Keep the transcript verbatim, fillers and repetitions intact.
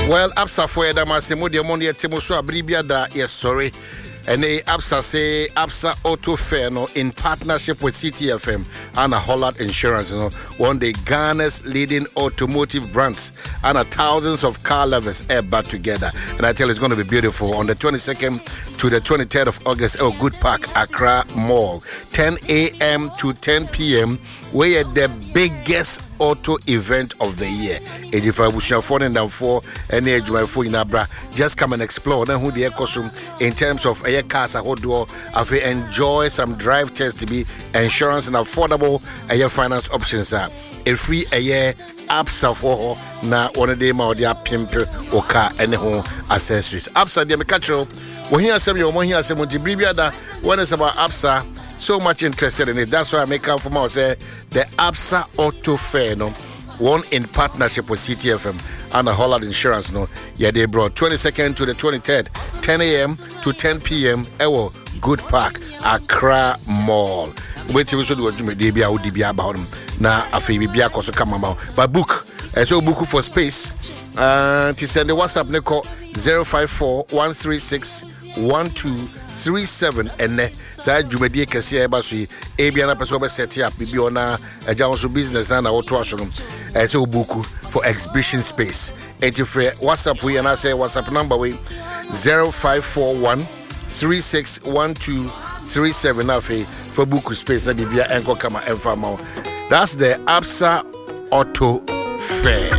Well, Absa for the Massimo de Monia Timoso Abribia da, yes, sorry. And a Absa say Absa Auto Fair no, in partnership with C T F M and a Holland Insurance, you know, one of the Ghana's leading automotive brands and a thousands of car lovers are back together. And I tell you, it's going to be beautiful on the twenty-second to the twenty-third of August at Good Park, Accra Mall, ten a.m. to ten p.m. We are the biggest auto event of the year. If I wish you for and for any age my phone in Abra, just come and explore then who the costume in terms of air cars a whole door. If you enjoy some drive tests to be insurance and affordable air finance options are a free air Absa for na one day ma dia pimpe or car any home accessories. Absa the mechanical. When here some your money as a multibribia that one is about Absa. So much interested in it. That's why I make out for more say the Absa Auto Fair, no, one in partnership with C T F M and the Holland Insurance, no. Yeah, they brought twenty-second to the twenty-third, ten a.m. to ten p.m. Ewo Good Park, Accra Mall. Wait till we should do a debia or debia about them. Now, a baby bia also come about. But book, I so book for space. Uh, to send the WhatsApp, Nico zero five four one three six one two three seven and sa jumedie kese eba so e bia na person be set up bi ona eja so business na auto aso no e say obuku for exhibition space enti free WhatsApp we na say WhatsApp number we zero five four one three six one two three seven afi for buku space na bibia enko kama emfa ma. That's the Absa Auto Fair.